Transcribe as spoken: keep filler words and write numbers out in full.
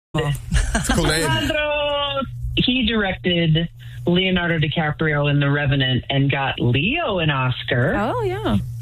Cool name. Alejandro, he directed Leonardo DiCaprio in The Revenant and got Leo an Oscar. Oh, yeah.